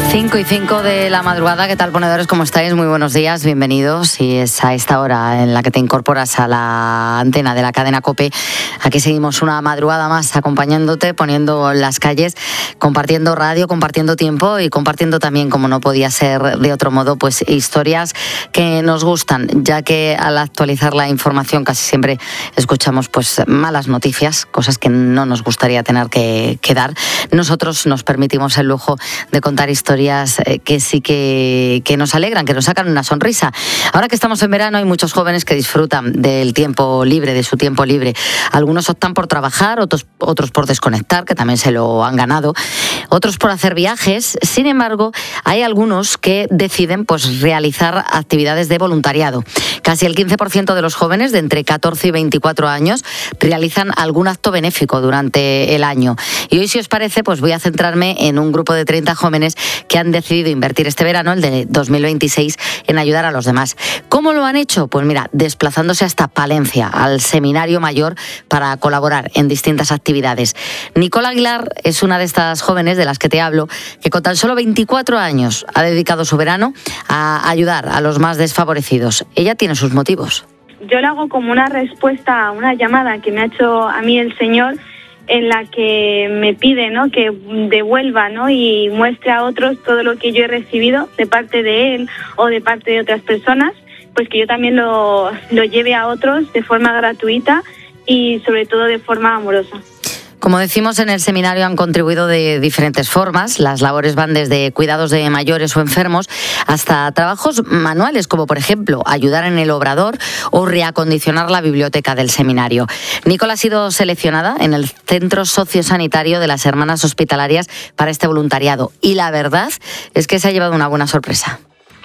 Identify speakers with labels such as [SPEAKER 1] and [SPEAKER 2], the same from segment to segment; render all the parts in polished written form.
[SPEAKER 1] 5:05 de la madrugada. ¿Qué tal, ponedores? ¿Cómo estáis? Muy buenos días, bienvenidos. Y es a esta hora en la que te incorporas a la antena de la cadena COPE. Aquí seguimos una madrugada más acompañándote, poniendo las calles, compartiendo radio, compartiendo tiempo y compartiendo también, como no podía ser de otro modo, pues historias que nos gustan, ya que al actualizar la información casi siempre escuchamos pues malas noticias, cosas que no nos gustaría tener que dar. Nosotros nos permitimos el lujo de contar historias que sí que nos alegran, que nos sacan una sonrisa. Ahora que estamos en verano hay muchos jóvenes que disfrutan del tiempo libre, de su tiempo libre. Algunos optan por trabajar, otros por desconectar, que también se lo han ganado, otros por hacer viajes. Sin embargo, hay algunos que deciden pues realizar actividades de voluntariado. Casi el 15% de los jóvenes de entre 14 y 24 años realizan algún acto benéfico durante el año. Y hoy, si os parece, pues voy a centrarme en un grupo de 30 jóvenes que han decidido invertir este verano, el de 2026, en ayudar a los demás. ¿Cómo lo han hecho? Pues mira, desplazándose hasta Palencia, al Seminario Mayor, para colaborar en distintas actividades. Nicole Aguilar es una de estas jóvenes de las que te hablo, que con tan solo 24 años ha dedicado su verano a ayudar a los más desfavorecidos. Ella tiene sus motivos.
[SPEAKER 2] Yo lo hago como una respuesta a una llamada que me ha hecho a mí el Señor, en la que me pide, ¿no?, que devuelva, ¿no?, y muestre a otros todo lo que yo he recibido de parte de Él o de parte de otras personas, pues que yo también lo lleve a otros de forma gratuita y sobre todo de forma amorosa.
[SPEAKER 1] Como decimos, en el seminario han contribuido de diferentes formas. Las labores van desde cuidados de mayores o enfermos hasta trabajos manuales, como por ejemplo ayudar en el obrador o reacondicionar la biblioteca del seminario. Nicole ha sido seleccionada en el Centro Sociosanitario de las Hermanas Hospitalarias para este voluntariado y la verdad es que se ha llevado una buena sorpresa.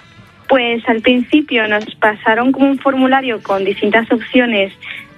[SPEAKER 2] Pues al principio nos pasaron como un formulario con distintas opciones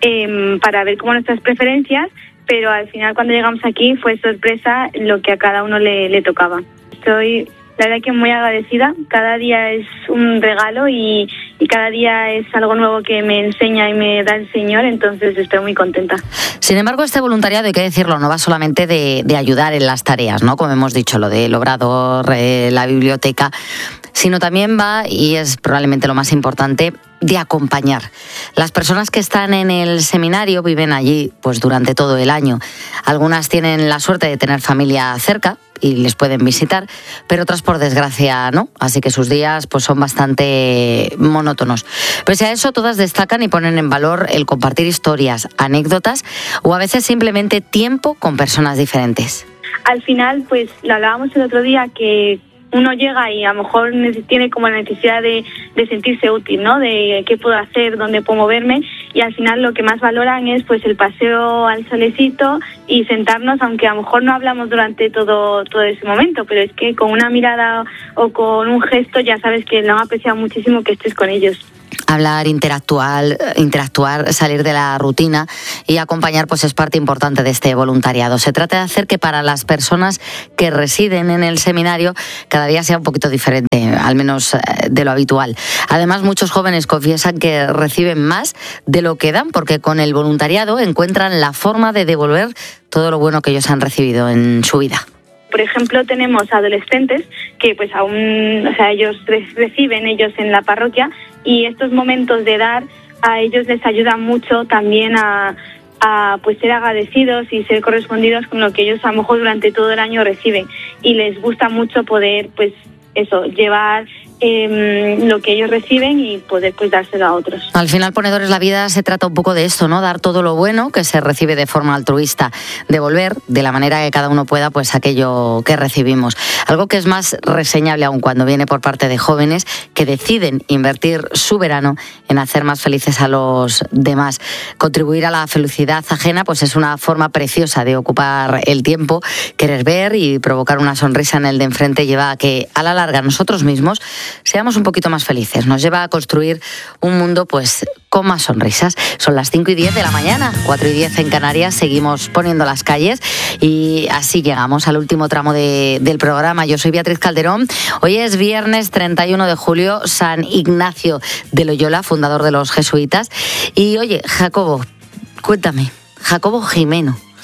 [SPEAKER 2] para ver como nuestras preferencias, pero al final cuando llegamos aquí fue sorpresa lo que a cada uno le tocaba. Estoy, la verdad, que muy agradecida. Cada día es un regalo y cada día es algo nuevo que me enseña y me da el Señor, entonces estoy muy contenta.
[SPEAKER 1] Sin embargo, este voluntariado, hay que decirlo, no va solamente de ayudar en las tareas, ¿no?, como hemos dicho, lo del obrador, la biblioteca, sino también va, y es probablemente lo más importante, de acompañar. Las personas que están en el seminario viven allí pues durante todo el año. Algunas tienen la suerte de tener familia cerca y les pueden visitar, pero otras, por desgracia, no. Así que sus días pues son bastante monótonos. Pese a eso, todas destacan y ponen en valor el compartir historias, anécdotas o a veces simplemente tiempo con personas diferentes.
[SPEAKER 2] Al final, pues lo hablábamos el otro día, que uno llega y a lo mejor tiene como la necesidad de sentirse útil, ¿no?, de qué puedo hacer, dónde puedo moverme, y al final lo que más valoran es pues el paseo al solecito y sentarnos, aunque a lo mejor no hablamos durante todo ese momento, pero es que con una mirada o con un gesto ya sabes que lo han apreciado muchísimo que estés con ellos.
[SPEAKER 1] Hablar, interactuar, salir de la rutina y acompañar pues es parte importante de este voluntariado. Se trata de hacer que para las personas que residen en el seminario cada día sea un poquito diferente, al menos de lo habitual. Además, muchos jóvenes confiesan que reciben más de lo que dan, porque con el voluntariado encuentran la forma de devolver todo lo bueno que ellos han recibido en su vida.
[SPEAKER 2] Por ejemplo, tenemos adolescentes que pues aún, ellos reciben ellos en la parroquia, y estos momentos de dar a ellos les ayudan mucho también a pues ser agradecidos y ser correspondidos con lo que ellos a lo mejor durante todo el año reciben, y les gusta mucho poder pues eso, llevar lo que ellos reciben y poder pues dárselo a otros.
[SPEAKER 1] Al final, ponedores, la vida se trata un poco de esto, ¿no? Dar todo lo bueno que se recibe de forma altruista, devolver de la manera que cada uno pueda pues aquello que recibimos. Algo que es más reseñable aún cuando viene por parte de jóvenes que deciden invertir su verano en hacer más felices a los demás. Contribuir a la felicidad ajena pues es una forma preciosa de ocupar el tiempo. Querer ver y provocar una sonrisa en el de enfrente lleva a que a la larga nosotros mismos seamos un poquito más felices. Nos lleva a construir un mundo pues con más sonrisas. Son las 5:10 de la mañana, 4:10 en Canarias. Seguimos poniendo las calles y así llegamos al último tramo del programa. Yo soy Beatriz Calderón. Hoy es viernes 31 de julio, San Ignacio de Loyola, fundador de los jesuitas. Y oye, Jacobo, cuéntame, Jacobo Gimeno.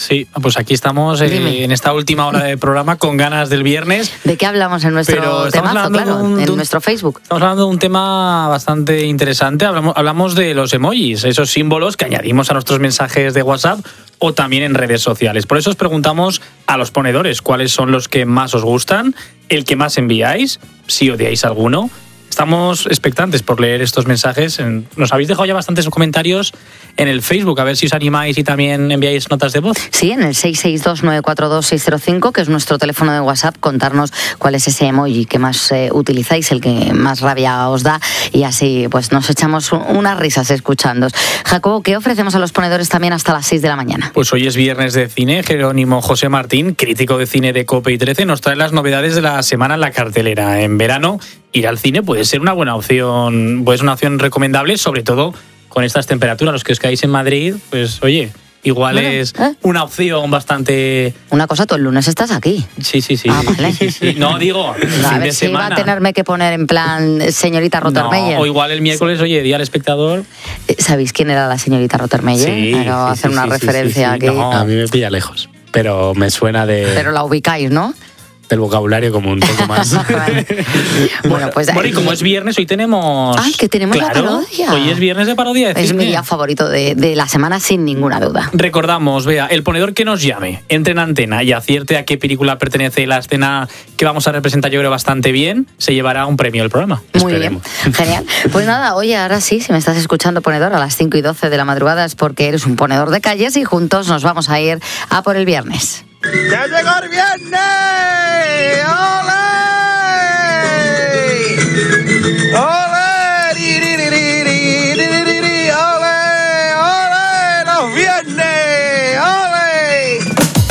[SPEAKER 3] Sí, pues aquí estamos en esta última hora del programa con ganas del viernes.
[SPEAKER 1] ¿De qué hablamos en nuestro temazo, en nuestro Facebook?
[SPEAKER 3] Estamos hablando de un tema bastante interesante. Hablamos de los emojis, esos símbolos que añadimos a nuestros mensajes de WhatsApp o también en redes sociales. Por eso os preguntamos a los ponedores cuáles son los que más os gustan, el que más enviáis, si odiáis alguno. Estamos expectantes por leer estos mensajes. Nos habéis dejado ya bastantes comentarios en el Facebook. A ver si os animáis y también enviáis notas de voz.
[SPEAKER 1] Sí, en el 662-942-605, que es nuestro teléfono de WhatsApp, contarnos cuál es ese emoji que más utilizáis, el que más rabia os da, y así pues nos echamos unas risas escuchándoos. Jacobo, ¿qué ofrecemos a los ponedores también hasta las 6 de la mañana?
[SPEAKER 3] Pues hoy es viernes de cine. Jerónimo José Martín, crítico de cine de COPE y 13, nos trae las novedades de la semana en la cartelera. En verano, ir al cine puede ser una buena opción, pues una opción recomendable, sobre todo con estas temperaturas. Los que os quedáis en Madrid, pues oye, igual es una opción bastante...
[SPEAKER 1] Una cosa, tú el lunes estás aquí.
[SPEAKER 3] Sí.
[SPEAKER 1] Ah, vale.
[SPEAKER 3] Sí. No, digo,
[SPEAKER 1] a ver si
[SPEAKER 3] semana.
[SPEAKER 1] va a tenerme que poner en plan señorita Rottermeier.
[SPEAKER 3] No, o igual el miércoles, oye, día al espectador.
[SPEAKER 1] ¿Sabéis quién era la señorita Rottermeier?
[SPEAKER 3] Sí.
[SPEAKER 1] Acabo de hacer una referencia aquí.
[SPEAKER 4] No, a mí me pilla lejos, pero me suena de...
[SPEAKER 1] Pero la ubicáis, ¿no?
[SPEAKER 4] Del vocabulario como un poco más.
[SPEAKER 1] Bueno, pues...
[SPEAKER 3] Bueno, y como es viernes, hoy tenemos...
[SPEAKER 1] ¡Ay, que tenemos la parodia!
[SPEAKER 3] Hoy es viernes de parodia de
[SPEAKER 1] Es
[SPEAKER 3] cine.
[SPEAKER 1] mi día favorito de la semana, sin ninguna duda.
[SPEAKER 3] Recordamos, vea, el ponedor que nos llame, entre en antena y acierte a qué película pertenece la escena que vamos a representar, yo creo, bastante bien, se llevará un premio del programa.
[SPEAKER 1] Muy bien, genial. Pues nada, oye, ahora sí, si me estás escuchando, ponedor, a las 5 y 12 de la madrugada es porque eres un ponedor de calles y juntos nos vamos a ir a por el viernes.
[SPEAKER 5] ¡Ya llegó el viernes! ¡Ole!